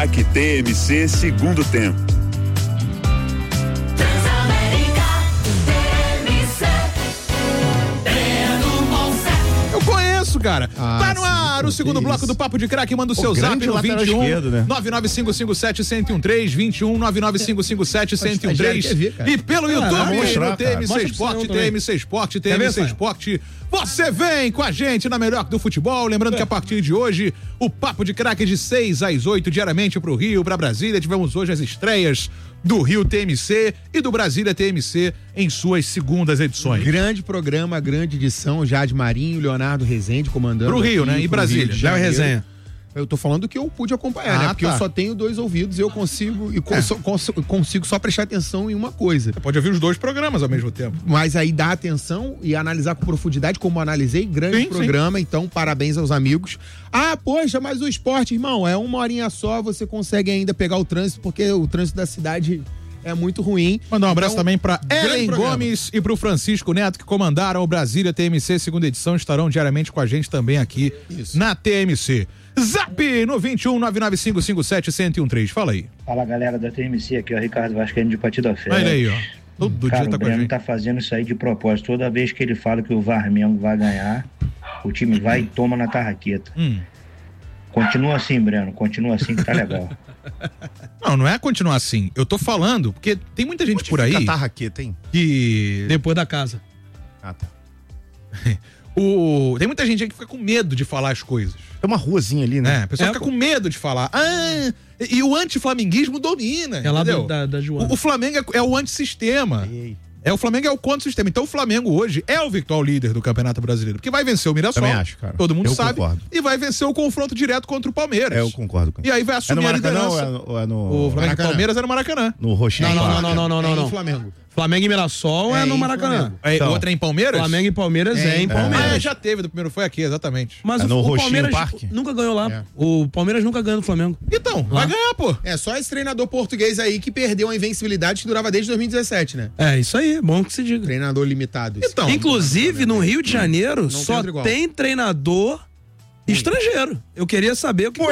Craque TMC segundo tempo. Eu conheço, cara. Tá no ar o segundo bloco do Papo de Craque. Manda o seu zap no 21 99557-1013, 21 99557-1013 e pelo YouTube no TMC Esporte, TMC Esporte, TMC Esporte. Você vem com a gente na melhor do futebol. Lembrando que a partir de hoje, o Papo de Craque de 6 às 8 diariamente pro Rio, pra Brasília. Tivemos hoje as estreias do Rio TMC e do Brasília TMC em suas segundas edições. Grande programa, grande edição, Jade Marinho, Leonardo Rezende comandando. Pro Rio, né? E Brasília. Léo Resenha. Eu tô falando que eu pude acompanhar, né? Porque eu só tenho 2 ouvidos e eu consigo só prestar atenção em uma coisa. Você pode ouvir os 2 programas ao mesmo tempo. Mas aí dá atenção e analisar com profundidade, como analisei, grande programa, então parabéns aos amigos. Poxa, mas o esporte, irmão, é 1 horinha só, você consegue ainda pegar o trânsito, porque o trânsito da cidade é muito ruim. Mandar um abraço também pra Ellen Gomes e pro Francisco Neto, que comandaram o Brasília TMC segunda edição, estarão diariamente com a gente também aqui na TMC. Zap no 21 99557-1013. Fala aí. Fala, galera da TMC, aqui é o Ricardo Vascaíno de Partido da Fé. Olha aí, ó. Todo dia tá com a gente. O Breno tá fazendo isso aí de propósito. Toda vez que ele fala que o Varmengo vai ganhar, o time vai e toma na tarraqueta. Continua assim, Breno. Continua assim que tá legal. Não é continuar assim. Eu tô falando, porque tem muita gente por aí. Tarraqueta, hein? Que... Depois da casa. Tá. Tem muita gente aí que fica com medo de falar as coisas. É uma ruazinha ali, né? A pessoa fica com medo de falar. E o antiflamenguismo domina. É lá entendeu? da Joana. O Flamengo é o antissistema. O Flamengo é o contra-sistema. Então o Flamengo hoje é o virtual líder do Campeonato Brasileiro. Porque vai vencer o Mirassol. Também acho, cara. Todo mundo sabe. Concordo. E vai vencer o confronto direto contra o Palmeiras. Eu concordo com isso. E aí vai assumir a liderança. O Flamengo e Palmeiras é no Maracanã. No Roxinho. Não. Flamengo. Flamengo e Mirassol é no Maracanã. O outro é em Palmeiras? Flamengo e Palmeiras é em Palmeiras. Já teve, do primeiro foi aqui, exatamente. Mas o Palmeiras nunca ganhou lá. O Palmeiras nunca ganhou do Flamengo. Então, vai ganhar, pô. É só esse treinador português aí que perdeu a invencibilidade que durava desde 2017, né? É, isso aí, bom que se diga. Treinador limitado. Então, inclusive, no Rio de Janeiro, só tem treinador estrangeiro. Eu queria saber o que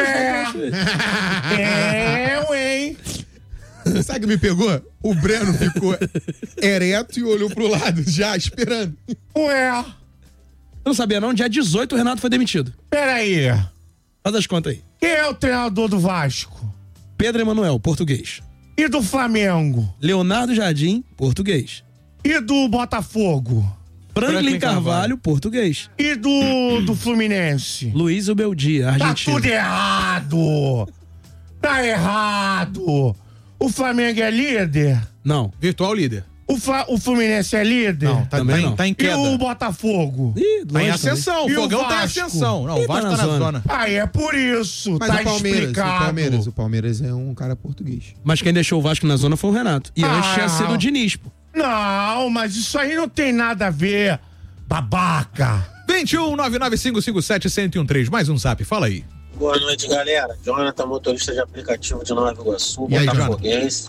Sabe o que me pegou? O Breno ficou ereto e olhou pro lado, já esperando. Eu não sabia não, dia 18 o Renato foi demitido. Peraí. Faz as contas aí. Quem é o treinador do Vasco? Pedro Emanuel, português. E do Flamengo? Leonardo Jardim, português. E do Botafogo? Franklin Carvalho, português. E do Fluminense? Luiz Ubeldia, argentino. Tá tudo errado! Tá errado! O Flamengo é líder? Não. Virtual líder. O Fluminense é líder? Não, tá em queda. E o Botafogo? Tá em ascensão. O Fogão tá em ascensão. Não, o Vasco tá na zona. É por isso. Mas tá o Palmeiras, explicado. o Palmeiras é um cara português. Mas quem deixou o Vasco na zona foi o Renato. E antes tinha sido o Diniz, pô. Não, mas isso aí não tem nada a ver. Babaca. 21 99557-1013. Mais um zap, fala aí. Boa noite, galera. Jonathan, motorista de aplicativo de Nova Iguaçu, botafoguense.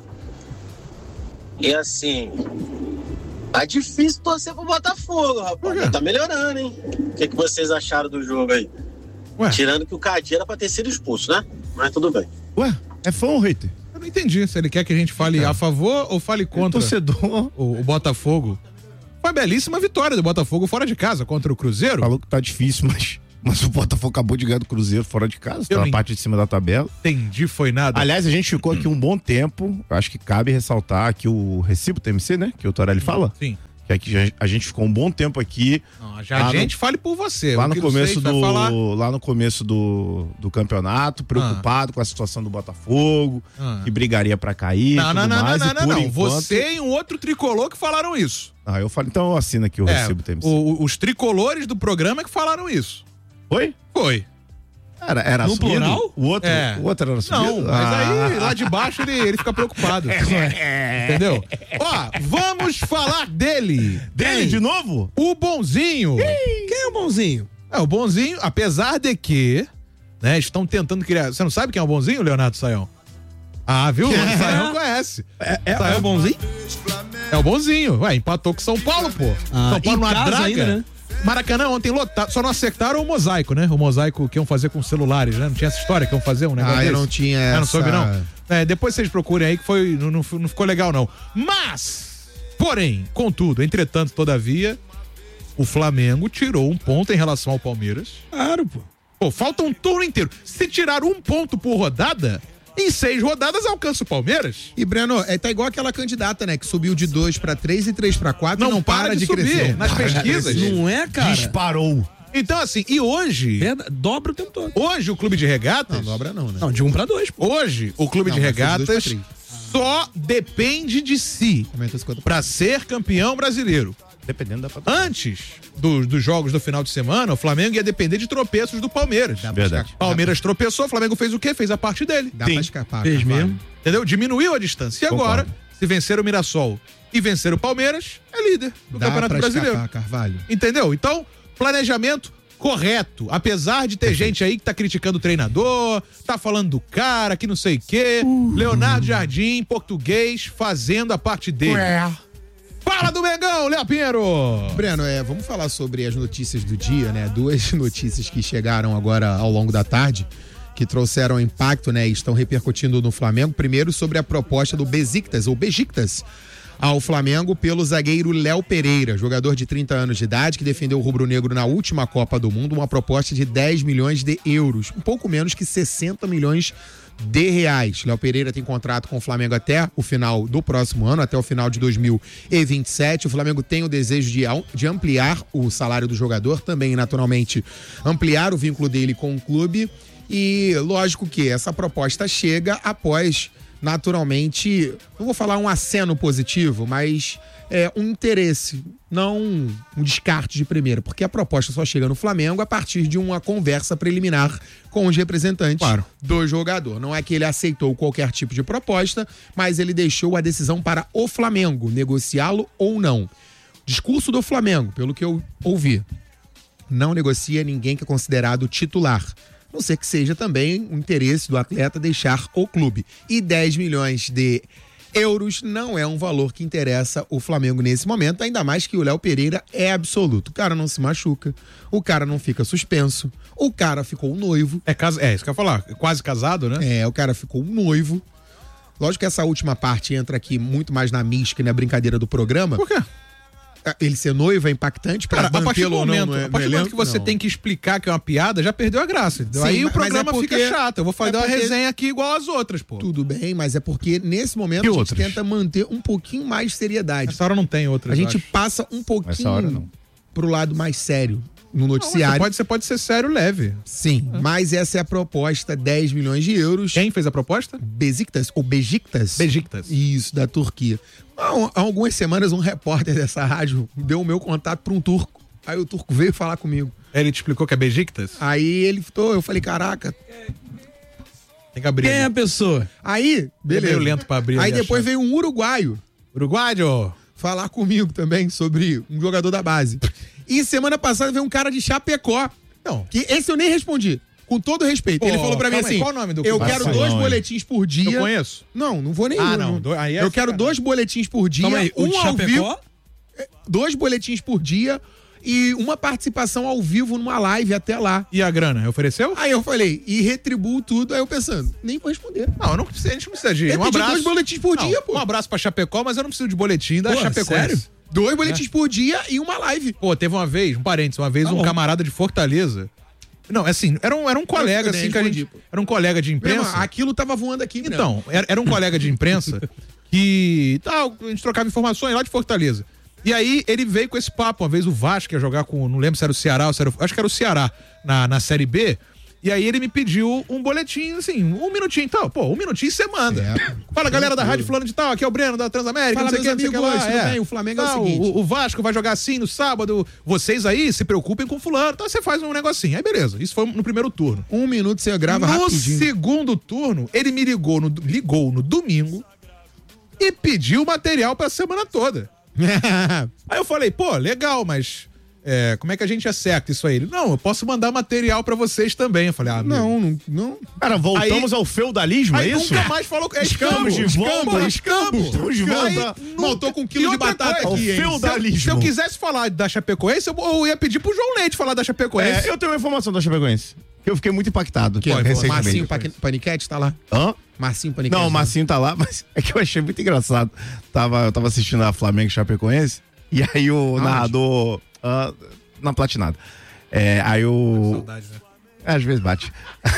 E assim, tá difícil torcer pro Botafogo, rapaz. Tá melhorando, hein? O que vocês acharam do jogo aí? Tirando que o Cadê era pra ter sido expulso, né? Mas tudo bem. É fã ou hater? Eu não entendi se ele quer que a gente fale a favor ou fale contra o Botafogo. Foi uma belíssima vitória do Botafogo fora de casa contra o Cruzeiro. Falou que tá difícil, mas o Botafogo acabou de ganhar do Cruzeiro fora de casa, tá na parte de cima da tabela. Entendi, foi nada. Aliás, a gente ficou aqui um bom tempo, acho que cabe ressaltar aqui o recibo TMC, né? Que o Torelli fala. Sim. Que aqui a gente ficou um bom tempo aqui. Fale por você. Lá no começo do campeonato, preocupado com a situação do Botafogo, que brigaria pra cair. Não. Você e um outro tricolor que falaram isso. Eu falei, então eu assino aqui o recibo TMC. Os tricolores do programa que falaram isso. Foi? Foi. Era no assumido? plural? O outro era assumido? Não, mas aí lá de baixo ele fica preocupado. Entendeu? Ó, vamos falar dele. Dele de novo? O Bonzinho. Quem é o Bonzinho? O Bonzinho, apesar de que, né, estão tentando criar... Você não sabe quem é o Bonzinho, Leonardo Saião? Viu? O Saião conhece. É o Bonzinho? É o bonzinho. Ué, empatou com São Paulo, pô. São Paulo numa draga. Ainda, né? Maracanã ontem lotado. Só não acertaram o mosaico, né? O mosaico que iam fazer com celulares, né? Não tinha essa história que iam fazer um negócio desse? Eu não tinha essa... não soube, não. Depois vocês procurem aí que não ficou legal, não. Mas, porém, contudo, entretanto, todavia, o Flamengo tirou um ponto em relação ao Palmeiras. Claro, pô. Pô, falta um turno inteiro. Se tirar um ponto por rodada, em 6 rodadas alcança o Palmeiras. E, Breno, tá igual aquela candidata, né? Que subiu de 2 pra 3 e 3 pra 4 e não para de subir crescer. Nas pesquisas. Não é, cara? Disparou. Então, assim, e hoje... dobra o tempo todo. Hoje o clube de regatas... Não, dobra não, né? Não, de 1 pra 2, pô. Hoje o clube de regatas só depende de si pra ser campeão brasileiro. Dependendo da Antes dos jogos do final de semana, o Flamengo ia depender de tropeços do Palmeiras. Verdade. Palmeiras tropeçou, o Flamengo fez o quê? Fez a parte dele. Dá pra escapar. Fez mesmo. Entendeu? Diminuiu a distância. E agora, se vencer o Mirassol e vencer o Palmeiras, é líder do Campeonato Brasileiro. Escapar, Carvalho. Entendeu? Então, planejamento correto. Apesar de ter gente aí que tá criticando o treinador, tá falando do cara, que não sei o quê. Leonardo Jardim, português, fazendo a parte dele. Fala do Mengão, Léo Pinheiro! Breno, vamos falar sobre as notícias do dia, né? 2 notícias que chegaram agora ao longo da tarde, que trouxeram impacto, né? E estão repercutindo no Flamengo. Primeiro, sobre a proposta do Besiktas, ou Besiktas, ao Flamengo pelo zagueiro Léo Pereira, jogador de 30 anos de idade, que defendeu o rubro-negro na última Copa do Mundo, uma proposta de 10 milhões de euros, um pouco menos que 60 milhões de reais. Léo Pereira tem contrato com o Flamengo até o final do próximo ano, até o final de 2027. O Flamengo tem o desejo de ampliar o salário do jogador, também, naturalmente, ampliar o vínculo dele com o clube. E lógico que essa proposta chega após, naturalmente, não vou falar um aceno positivo, mas um interesse, não um descarte de primeira, porque a proposta só chega no Flamengo a partir de uma conversa preliminar com os representantes do jogador. Não é que ele aceitou qualquer tipo de proposta, mas ele deixou a decisão para o Flamengo, negociá-lo ou não. Discurso do Flamengo, pelo que eu ouvi, não negocia ninguém que é considerado titular. A não ser que seja também o interesse do atleta deixar o clube. E 10 milhões de euros não é um valor que interessa o Flamengo nesse momento, ainda mais que o Léo Pereira é absoluto. O cara não se machuca, o cara não fica suspenso, o cara ficou noivo. Isso que eu ia falar, quase casado, né? O cara ficou noivo. Lógico que essa última parte entra aqui muito mais na mística e na brincadeira do programa. Por quê? Ele ser noivo é impactante para mantê-lo ou não. A partir do momento que você tem que explicar que é uma piada, já perdeu a graça. Sim, aí o programa fica chato. Eu vou fazer uma resenha aqui igual as outras, pô. Tudo bem, mas é porque nesse momento a gente tenta manter um pouquinho mais de seriedade. Essa hora não tem outras. A gente passa um pouquinho pro lado mais sério no noticiário. Não, você pode ser sério leve. Sim, mas essa é a proposta, 10 milhões de euros. Quem fez a proposta? Besiktas, ou Besiktas. Besiktas. Isso, da Turquia. Há algumas semanas um repórter dessa rádio deu o meu contato para um turco. Aí o turco veio falar comigo. Ele te explicou que é Besiktas? Aí ele falou, eu falei, caraca. Tem que abrir. Quem é a pessoa? Aí, beleza. É meio lento pra abrir. Aí depois veio um uruguaio. Uruguaio? Falar comigo também sobre um jogador da base. E semana passada veio um cara de Chapecó. Não. Que esse eu nem respondi. Com todo respeito. Ele falou pra mim assim: qual o nome do eu quero 2 boletins por dia. Eu conheço? Não vou nem. Aí eu quero 2 boletins por dia. Calma aí, um ao vivo. 2 boletins por dia e uma participação ao vivo numa live até lá. E a grana? Ofereceu? Aí eu falei, e retribuo tudo. Aí eu pensando, nem vou responder. Não, a gente não precisa de. Um abraço. 2 boletins por dia, pô. Um abraço pra Chapecó, mas eu não preciso de boletim da Chapecó. Sério? 2 boletins por dia e uma live. Pô, teve uma vez, um camarada de Fortaleza. Não, assim, era um colega, assim, que a gente. Era um colega de imprensa. Mesmo, aquilo tava voando aqui, então, era um colega de imprensa que. A gente trocava informações lá de Fortaleza. E aí ele veio com esse papo. Uma vez o Vasco ia jogar com. Não lembro se era o Ceará ou se era. Acho que era o Ceará na Série B. E aí ele me pediu um boletim, assim, 1 minutinho e tal. Pô, 1 minutinho você manda. Fala, galera da Rádio Fulano de Tal, aqui é o Breno da Transamérica. Fala, não sei meus amigos, tudo bem? O Flamengo é o seguinte. O Vasco vai jogar assim no sábado. Vocês aí se preocupem com fulano. Então você faz um negocinho. Aí beleza, isso foi no primeiro turno. 1 minuto você grava rapidinho. No segundo turno, ele me ligou no domingo e pediu material pra semana toda. Aí eu falei, pô, legal, mas como é que a gente acerta isso aí? Ele, não, eu posso mandar material pra vocês também. Eu falei, não. Cara, voltamos ao feudalismo, é isso? Nunca mais falou que é escambo. Estamos de volta. Voltou com um quilo de batata aqui, hein? Feudalismo. Se eu quisesse falar da Chapecoense, eu ia pedir pro João Leite falar da Chapecoense. Eu tenho uma informação da Chapecoense. Eu fiquei muito impactado. Marcinho Paniquete tá lá? Hã? Marcinho Paniquete. Não, o Marcinho tá lá, mas é que eu achei muito engraçado. Eu tava assistindo a Flamengo e Chapecoense, e aí o narrador... na Platinada. Aí o... Saudade, né? Às vezes bate.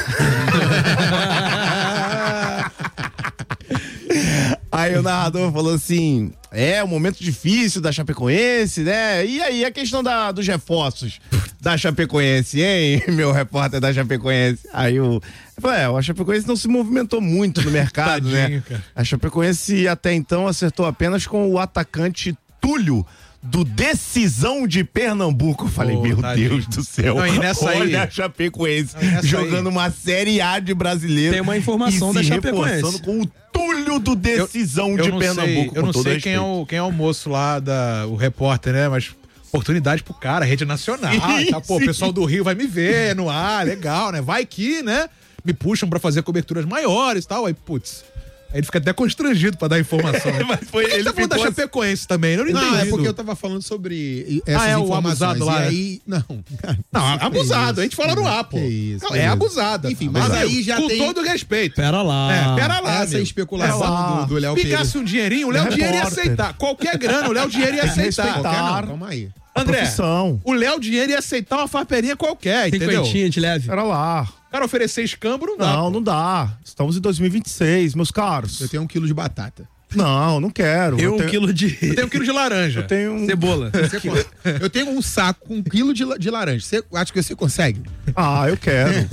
Aí o narrador falou assim, um momento difícil da Chapecoense, né? E aí a questão dos reforços da Chapecoense, hein, meu repórter da Chapecoense? Aí eu falei, a Chapecoense não se movimentou muito no mercado, né? Cara. A Chapecoense até então acertou apenas com o atacante Túlio, do Decisão de Pernambuco. Eu falei, meu Deus do céu. Não, olha a Chapecoense jogando uma Série A de brasileiro. Tem uma informação da Chapecoense. Com o Túlio do Decisão de Pernambuco. Eu não sei quem é o moço lá, o repórter, né? Mas oportunidade pro cara, rede nacional. Tá, pô, o pessoal do Rio vai me ver no ar, legal, né? Vai que, né? Me puxam pra fazer coberturas maiores e tal. Aí, putz. Aí ele fica até constrangido pra dar informação. Né? Mas ele tá falando da Chapecoense também, eu não entendi. Não, é porque eu tava falando sobre essas informações. O abusado lá. E aí, não, abusado. A gente fala no ar, pô. Isso, é abusado. Enfim, mas aí já com tem... todo respeito. Pera lá. Pera lá, essa especulação do Léo Pereira. Picasse um dinheirinho, o Léo Dinheiro ia aceitar. Qualquer grana, o Léo Dinheiro ia aceitar. Calma aí. André, o Léo Dinheiro ia aceitar uma farperinha qualquer, entendeu? Cinquentinha de leve. Pera lá. Cara, oferecer escambo não dá. Não dá. Estamos em 2026, meus caros. Eu tenho 1 quilo de batata. Não quero. Eu tenho 1 quilo de... Eu tenho 1 quilo de laranja. Eu tenho cebola. Eu tenho um saco com 1 quilo de laranja. Você acha que você consegue? Eu quero.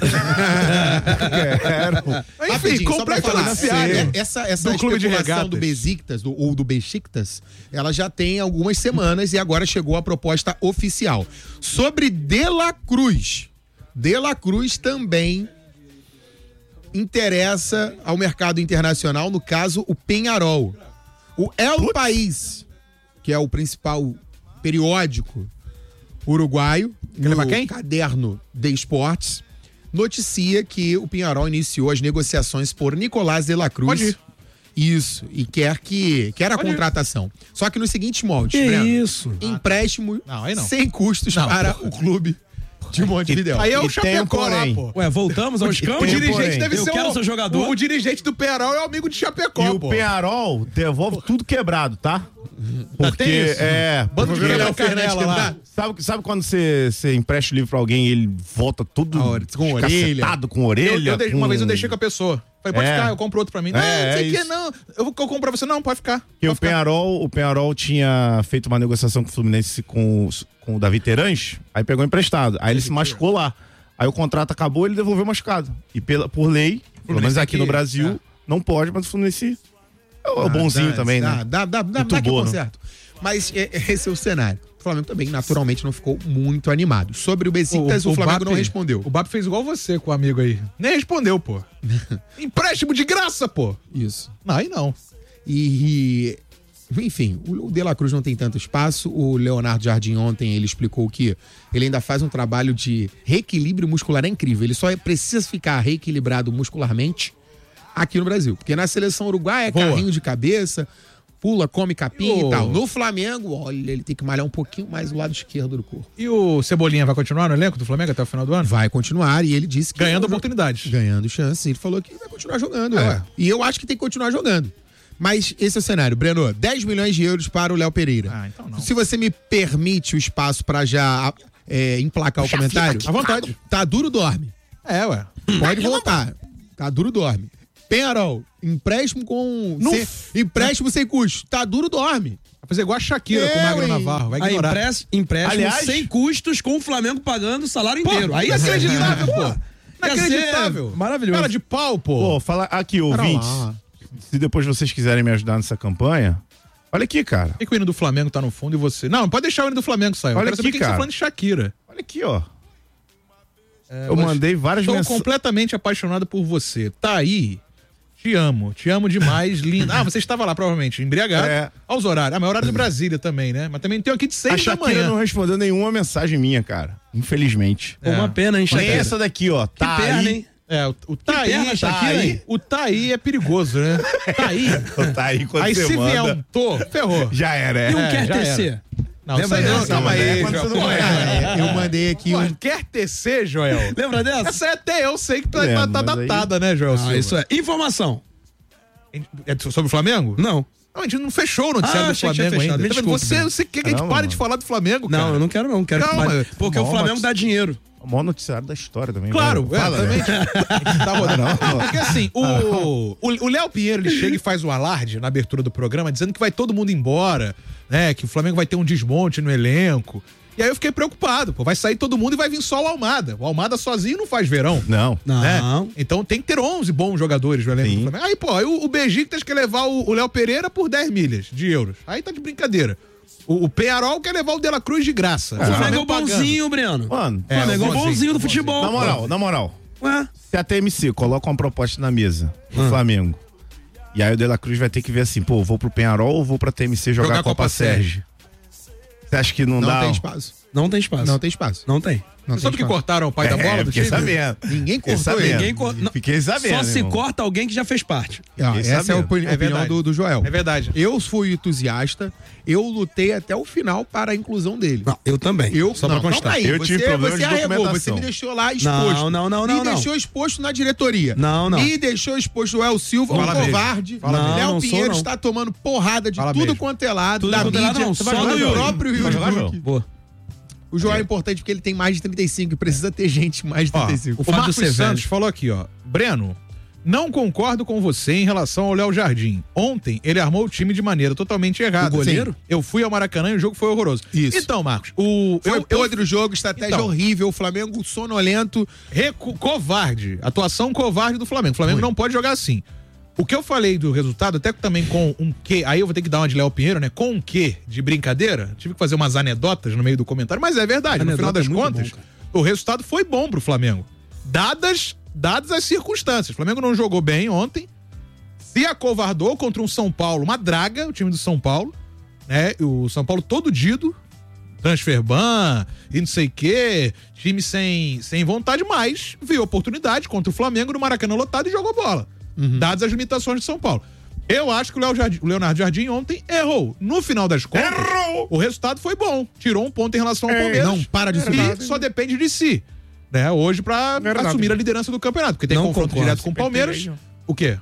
Enfim, compra financiária. Essa especulação do Besiktas, ou do Besiktas, ela já tem algumas semanas e agora chegou a proposta oficial. Sobre De La Cruz. De La Cruz também interessa ao mercado internacional, no caso, o Peñarol. O El País, que é o principal periódico uruguaio, no caderno de esportes, noticia que o Peñarol iniciou as negociações por Nicolás De La Cruz. Pode ir. Isso, e quer a contratação. Só que nos seguintes moldes, isso? Empréstimo sem custos para o clube de Montevidéu. Aí é o Chapecó lá, pô. Ué, voltamos aos campos? O dirigente deve ser quero ser jogador. O dirigente do Peñarol é o amigo de Chapecó, pô. E o Peñarol devolve tudo quebrado, tá? Porque bando de Léo Canela lá. Sabe quando você empresta o livro pra alguém e ele volta tudo com orelha? Com orelha? Uma vez eu deixei com a pessoa. Falei, pode ficar, eu compro outro pra mim. Não sei que não. Eu compro pra você, não, pode ficar. Porque o Peñarol tinha feito uma negociação com o Fluminense com o Davi Terãs, aí pegou emprestado. Aí ele se machucou lá. Aí o contrato acabou, ele devolveu machucado. E por lei, pelo menos aqui no Brasil, não pode, mas o Fluminense é o bonzinho também, né? Dá que eu conserto. Mas esse é o cenário. O Flamengo também, naturalmente, não ficou muito animado. Sobre o Besiktas, o Flamengo não respondeu. O Bap fez igual você com o amigo aí. Nem respondeu, pô. Empréstimo de graça, pô. Isso. Não, aí não. Enfim, o De La Cruz não tem tanto espaço. O Leonardo Jardim ontem, ele explicou que ele ainda faz um trabalho de reequilíbrio muscular incrível. Ele só precisa ficar reequilibrado muscularmente aqui no Brasil. Porque na seleção uruguaia é carrinho de cabeça, pula, come capim e tal. No Flamengo, olha, ele tem que malhar um pouquinho mais o lado esquerdo do corpo. E o Cebolinha vai continuar no elenco do Flamengo até o final do ano? Vai continuar, e ele disse que... Ganhando oportunidades. Ganhando chances. Ele falou que vai continuar jogando, E eu acho que tem que continuar jogando. Mas esse é o cenário. Breno, 10 milhões de euros para o Léo Pereira. Então não. Se você me permite o espaço para já emplacar o comentário... À vontade. Tá duro, dorme. Pode voltar. Tá duro, dorme. Peñarol, empréstimo empréstimo sem custo. Tá duro, dorme. Vai fazer igual a Shakira com o Magno Navarro. Vai ignorar. Empréstimo Aliás, sem custos, com o Flamengo pagando o salário inteiro. Aí é acreditável, pô. Inacreditável. Maravilhoso. Cara de pau, pô. Pô, fala aqui, ouvintes. Se depois vocês quiserem me ajudar nessa campanha, olha aqui, cara. Por que o hino do Flamengo tá no fundo e você... Não, pode deixar o hino do Flamengo sair. Olha aqui, cara. Você tá falando de Shakira. Olha aqui, ó. Eu mandei várias mensagens. Estou completamente apaixonado por você. Tá aí Te amo demais, linda. Você estava lá provavelmente, embriagado. Aos horários. Mas horário de Brasília também, né? Mas também tem aqui de 6 da manhã. A Shakira não respondeu nenhuma mensagem minha, cara. Infelizmente. Uma pena, hein, Shakira? Tem essa daqui, ó. Tá perna, hein? O Taí, Shakira, o Taí é perigoso, né? Taí. O Taí, quando aí você se vier manda... um tô, ferrou. Já era, E um quer tecer? Não, isso aí não, calma aí, eu mandei aqui Quer tecer, Joel? Lembra dessa? Essa até eu sei que tá adaptada, né, Joel? Isso é. Informação. É sobre o Flamengo? Não. Não, a gente não fechou o noticiário do Flamengo ainda. Você quer que a gente pare de falar do Flamengo, cara? Não, eu não quero não. Quero que pare, porque o Flamengo dá dinheiro. O maior noticiário da história também. Claro, também. Tá rodando. Não. Porque assim, o Léo Pinheiro, ele chega e faz o alarde na abertura do programa, dizendo que vai todo mundo embora, né? Que o Flamengo vai ter um desmonte no elenco. E aí eu fiquei preocupado, vai sair todo mundo e vai vir só o Almada. O Almada sozinho não faz verão. Não. Né? Então tem que ter 11 bons jogadores no elenco do Flamengo. Aí, o Besiktas quer levar o Léo Pereira por 10 milhas de euros. Aí tá de brincadeira. O Peñarol quer levar o De La Cruz de graça. O Flamengo é o bonzinho, Breno. Mano, o Flamengo é o bonzinho do futebol. Na moral. Se a TMC coloca uma proposta na mesa do Flamengo, e aí o De La Cruz vai ter que ver assim, vou pro Peñarol ou vou pra TMC jogar a Copa Sérgio? Você acha que não dá? Não tem espaço. Não tem espaço. Não tem espaço. Não tem. Você sabe que cortaram o pai da bola do time? Fiquei sabendo. Ninguém cortou ele. Fiquei sabendo. Só se corta alguém que já fez parte. Essa é a opinião do Joel. É verdade. Eu fui entusiasta, eu lutei até o final para a inclusão dele. Não, eu também. Só pra constar. Eu tive problema de documentação. Você me deixou lá exposto. Não. Me deixou exposto na diretoria. Não. Me deixou exposto o El Silva, o covarde. Léo Pinheiro está tomando porrada de tudo quanto é lado, da mídia, só do próprio Yuri. Boa. O Joel é importante porque ele tem mais de 35 e precisa ter gente mais de 35. O Marcos Santos falou aqui, Breno, não concordo com você em relação ao Léo Jardim. Ontem ele armou o time de maneira totalmente errada. O goleiro? Sim. Eu fui ao Maracanã e o jogo foi horroroso. Isso. Então, Marcos, foi podre o jogo, estratégia horrível, o Flamengo sonolento. Covarde. Atuação covarde do Flamengo. O Flamengo não pode jogar assim. O que eu falei do resultado, até também com um quê, aí eu vou ter que dar uma de Léo Pinheiro, né? Com um quê de brincadeira, tive que fazer umas anedotas no meio do comentário, mas é verdade, no final das contas, o resultado foi bom pro Flamengo. Dadas as circunstâncias. O Flamengo não jogou bem ontem, se acovardou contra um São Paulo, uma draga, o time do São Paulo, né? O São Paulo todo dido, transfer ban e não sei o quê, time sem vontade, mas viu oportunidade contra o Flamengo no Maracanã lotado e jogou bola. Dadas as limitações de São Paulo. Eu acho que o Leonardo Jardim ontem errou. No final das contas, o resultado foi bom. Tirou um ponto em relação ao Palmeiras. Não para de e só depende de si, né? Hoje pra assumir a liderança do campeonato, porque tem confronto direto com o Palmeiras. O quê?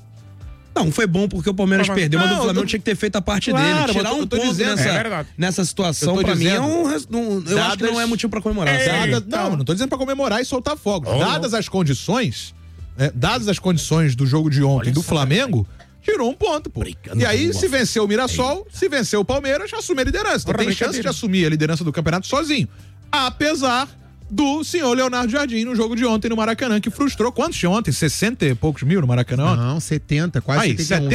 Não, foi bom porque o Palmeiras perdeu, mas o Flamengo tinha que ter feito a parte dele. Tirar um ponto nessa situação, pra mim, eu acho que não é motivo pra comemorar. Não tô dizendo pra comemorar e soltar fogos. Dadas as condições, dadas as condições do jogo de ontem do Flamengo, tirou um ponto, pô. E aí, se venceu o Mirassol, se venceu o Palmeiras, assume a liderança. Então tem chance de assumir a liderança do campeonato sozinho. Apesar do senhor Leonardo Jardim no jogo de ontem no Maracanã, que frustrou. Quantos tinha ontem? 60 e poucos mil no Maracanã ontem? Não, 70, quase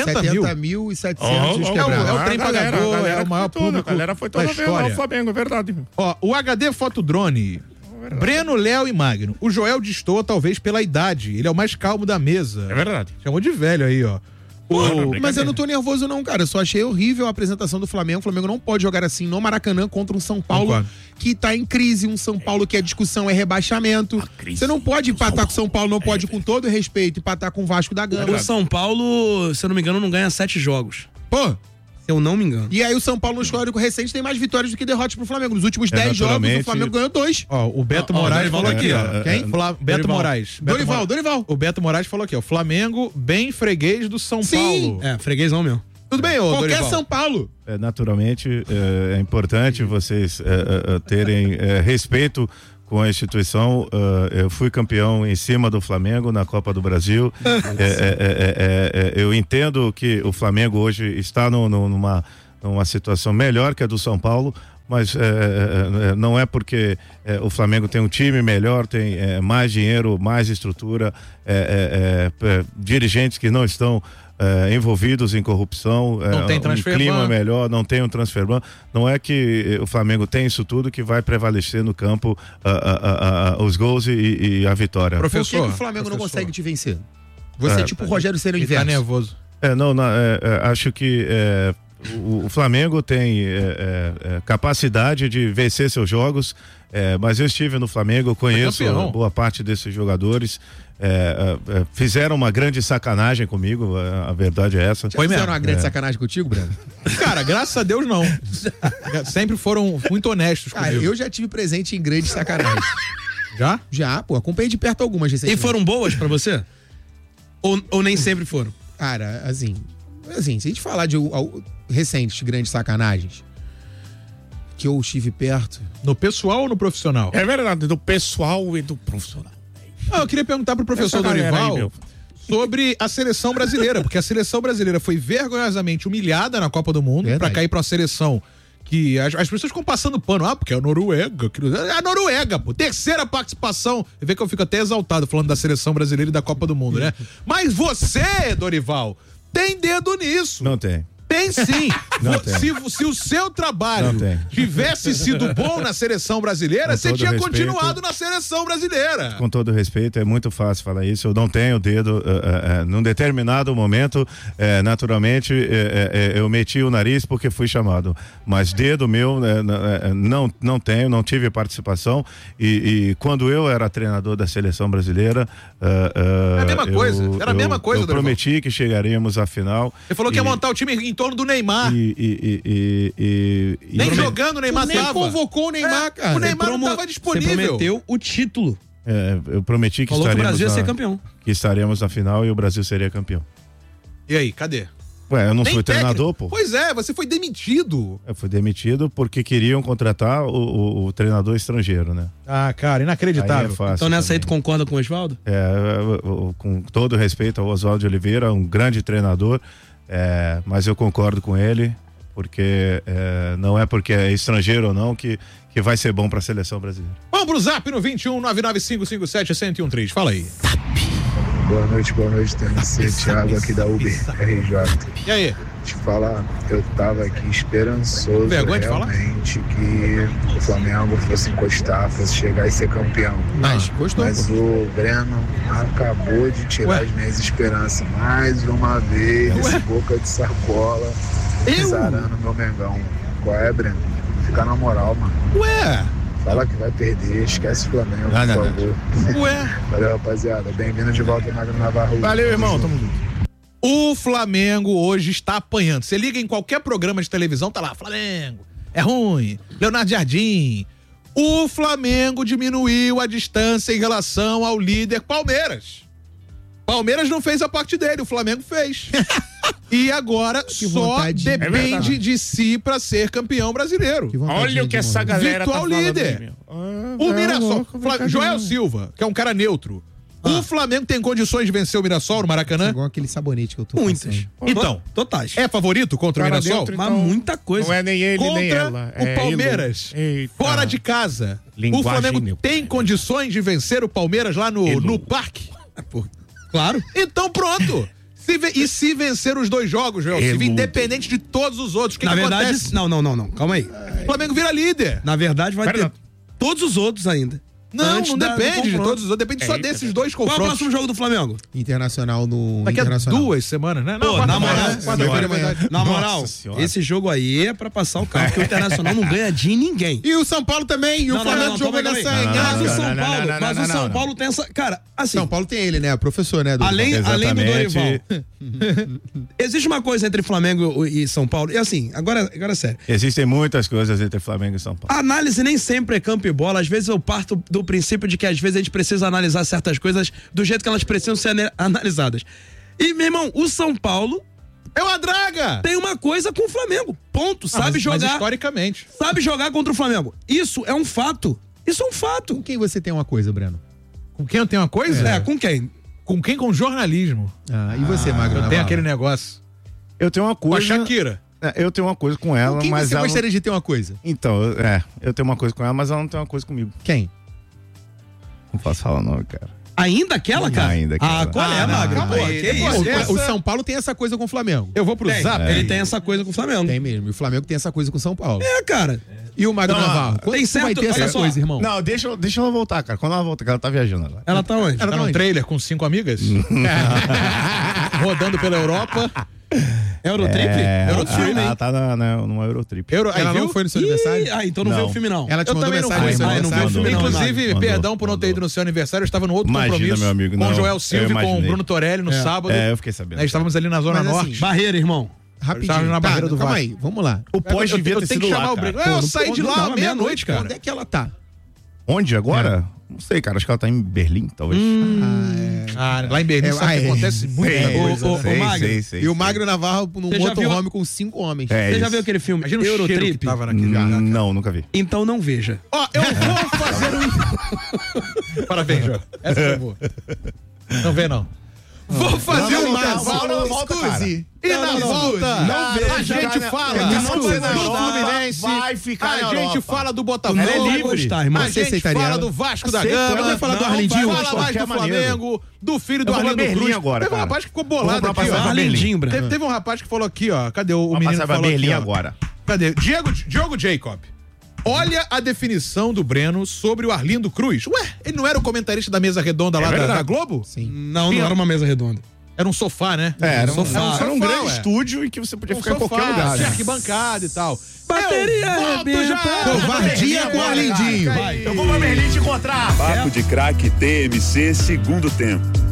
70.700 quebrados. É o trem pagador, é o maior público. A galera foi toda vez lá no Flamengo, é verdade. Ó, o HD Fotodrone, Breno, Léo e Magno. O Joel destoa talvez pela idade. Ele é o mais calmo da mesa. É verdade. Chamou de velho aí, ó. Mas eu não tô nervoso não, cara. Eu só achei horrível a apresentação do Flamengo. O Flamengo não pode jogar assim no Maracanã contra um São Paulo que tá em crise. Um São Paulo que a discussão é rebaixamento. Você não pode empatar com o São Paulo, não pode, com todo respeito, empatar com o Vasco da Gama. O São Paulo, se eu não me engano, não ganha 7 jogos. Pô! Se eu não me engano. E aí o São Paulo no histórico recente tem mais vitórias do que derrotas pro Flamengo. Nos últimos 10 jogos, o Flamengo ganhou 2. Ó, o Beto Moraes falou aqui, ó. Quem? Beto Moraes. Dorival. O Beto Moraes falou aqui, ó. Flamengo bem freguês do São Paulo. É, freguesão meu. Tudo bem, ô Qualquer Dorival. São Paulo. Naturalmente, é importante vocês terem respeito com a instituição. Eu fui campeão em cima do Flamengo na Copa do Brasil. Eu entendo que o Flamengo hoje está numa situação melhor que a do São Paulo, mas não é porque o Flamengo tem um time melhor, tem mais dinheiro, mais estrutura, dirigentes que não estão envolvidos em corrupção, não tem um clima melhor, não tem um transfer ban. Não é que o Flamengo tem isso tudo que vai prevalecer no campo os gols e a vitória. Por que o Flamengo não consegue te vencer? Você é tipo o Rogério Ceni inverso. Tá nervoso. Acho que o Flamengo tem capacidade de vencer seus jogos, mas eu estive no Flamengo, conheço boa parte desses jogadores. Fizeram uma grande sacanagem comigo, a verdade é essa. Fizeram uma grande sacanagem contigo, Breno? Cara, graças a Deus não. Sempre foram muito honestos comigo. Eu já tive presente em grandes sacanagens. Já? Já, pô, acompanhei de perto algumas recentemente. E foram boas pra você? Ou nem sempre foram? Cara, assim, se a gente falar de recentes grandes sacanagens que eu estive perto. No pessoal ou no profissional? É verdade, do pessoal e do profissional. Eu queria perguntar pro professor Dorival sobre a seleção brasileira, porque a seleção brasileira foi vergonhosamente humilhada na Copa do Mundo pra cair pra uma seleção que as pessoas ficam passando pano, porque é a Noruega. É a Noruega, pô. Terceira participação. Vê que eu fico até exaltado falando da seleção brasileira e da Copa do Mundo, né? Mas você, Dorival, tem dedo nisso. Não tem. Tem sim. Se o seu trabalho tivesse sido bom na seleção brasileira, você tinha continuado na seleção brasileira. Com todo respeito, é muito fácil falar isso. Eu não tenho dedo. Num determinado momento, naturalmente, eu meti o nariz porque fui chamado. Mas dedo meu, não tenho, não tive participação. E quando eu era treinador da seleção brasileira. É a mesma coisa. Era a mesma coisa, eu prometi que chegaríamos à final. Você falou que ia montar o time em torno do Neymar. Nem jogando o Neymar tava. Nem convocou o Neymar, cara. O Neymar não tava disponível. Você prometeu o título. Eu prometi que falou que o Brasil ia ser campeão. Que estaremos na final e o Brasil seria campeão. E aí, cadê? Eu não fui treinador, pô. Pois é, você foi demitido. Eu fui demitido porque queriam contratar o treinador estrangeiro, né? Ah, cara, inacreditável. Aí é fácil então nessa também. aí tu concorda com o Oswaldo? Com todo respeito ao Oswaldo de Oliveira, um grande treinador, mas eu concordo com ele, porque não é porque é estrangeiro ou não que vai ser bom pra seleção brasileira. Vamos pro Zap no 21-99557-1013. Fala aí. Boa noite, TMC, Thiago aqui da Uber RJ. E aí? Te falar, eu tava aqui esperançoso realmente que o Flamengo fosse encostar, fosse chegar e ser campeão. Mas o Breno acabou de tirar as minhas esperanças mais uma vez, esse boca de sacola, zarando meu Mengão. Qual é, Breno? Fica na moral, mano. Fala que vai perder, esquece o Flamengo, por favor. Valeu, rapaziada. Bem-vindo de volta, Magno Navarro. Valeu, irmão. Tamo junto. O Flamengo hoje está apanhando. Você liga em qualquer programa de televisão, tá lá, Flamengo, é ruim, Leonardo Jardim. O Flamengo diminuiu a distância em relação ao líder Palmeiras. Palmeiras não fez a parte dele, o Flamengo fez. E agora só depende de si pra ser campeão brasileiro. Olha o que essa galera virtual tá líder. O Mirassol, Joel Silva, que é um cara neutro. O Flamengo tem condições de vencer o Mirassol no Maracanã? É igual aquele sabonete que eu tô Muitas. passando. Então, totais. É favorito contra o Mirassol? Mas muita coisa. Não é nem ele, contra nem ela. O Palmeiras, fora de casa. O Flamengo tem condições de vencer o Palmeiras lá no parque? Claro. Então pronto. Se vencer os dois jogos, Joel Silva, independente de todos os outros, o que acontece? Não. Calma aí. O Flamengo vira líder. Na verdade, vai ter todos os outros ainda. Não depende de todos os outros, depende só desses dois confrontos. Qual é o próximo jogo do Flamengo? Internacional no Daqui Internacional. a 2 semanas, né? Pô, na moral, esse jogo aí é pra passar o carro, porque o Internacional não ganha de ninguém. E o São Paulo também, e o Flamengo jogou nessa... Mas o São Paulo tem essa... Cara, assim... São Paulo tem ele, né? Professor, né? Além do Dorival. Existe uma coisa entre Flamengo e São Paulo, e assim, agora é sério. Existem muitas coisas entre Flamengo e São Paulo. A análise nem sempre é campo e bola, às vezes eu parto do princípio de que às vezes a gente precisa analisar certas coisas do jeito que elas precisam ser analisadas. E, meu irmão, o São Paulo é uma draga! Tem uma coisa com o Flamengo. Ponto. Sabe jogar. Mas historicamente. Sabe jogar contra o Flamengo. Isso é um fato. Isso é um fato. Com quem você tem uma coisa, Breno? Com quem eu tenho uma coisa? Com quem? Com quem? Com jornalismo. E você, Magno? Tem aquele negócio. Eu tenho uma coisa. Com a Shakira. Eu tenho uma coisa com ela, com quem mas você gostaria de ter uma coisa? Então, eu tenho uma coisa com ela, mas ela não tem uma coisa comigo. Quem? Não posso falar o nome, cara. Ainda aquela, cara? Ainda aquela. Qual é, Magro? Calma Pô, aí, que isso? O São Paulo tem essa coisa com o Flamengo. Eu vou pro Zap. Ele tem essa coisa com o Flamengo. Tem mesmo. E o Flamengo tem essa coisa com o São Paulo. Cara. E o Magro Navarro? Quando tem você vai ter essa coisa, irmão? Não, deixa ela voltar, cara. Quando ela voltar, que ela tá viajando agora. Ela tá onde? Ela tá num trailer com 5 amigas? Rodando pela Europa. Eurotrip? Ela tá numa Eurotrip. Ela não foi no seu aniversário? Então não veio o filme, não. Ela te mandou mensagem no seu não aniversário? veio o filme, não. Inclusive, perdão por não ter ido no seu aniversário, eu estava no outro compromisso meu amigo, com o não. Joel Silva e com o Bruno Torelli no sábado. Eu fiquei sabendo. Nós estávamos ali na Zona Mas, assim, Norte. Barreira, irmão. Rapidinho. Na barreira do calma Vasco. aí, vamos lá. O pós devia ter sido lá, cara. Eu saí de lá meia-noite, cara. Onde é que ela tá? Onde agora? Não sei, cara. Acho que ela tá em Berlim, talvez. Lá em Berlim sabe que acontece muita coisa. Sei. E o Magro Navarro num motorhome com 5 homens. Você já viu aquele filme Eurotrip? Tava naquele Não, nunca vi. Então não veja. Ó, eu vou fazer Parabéns, João. Essa foi boa. Não vê, não. Vou fazer um intervalo. Excuse. E na volta, a gente fala do Fluminense, vai ficar a gente fala do Botafogo, irmão. a gente fala do Vasco da Gama, vai falar do Arlindinho, fala mais do Flamengo, do filho do Arlindo Cruz. Agora, teve um rapaz que ficou bolado aqui, ó. Arlindinho, Teve um rapaz que falou aqui, ó. Cadê o menino que falou Berlim aqui, agora. Cadê? Diogo Jacob. Olha a definição do Breno sobre o Arlindo Cruz. Ué, ele não era o comentarista da mesa redonda lá da Globo? Sim. Não era uma mesa redonda. Era um sofá, né? Era um sofá. Era um grande estúdio em que você podia ficar em qualquer lugar. Tinha arquibancada e tal. Bateria arrebenta. Covardia com o Arlindinho. Eu vou pra Berlim te encontrar. Papo de Craque TMC, segundo tempo.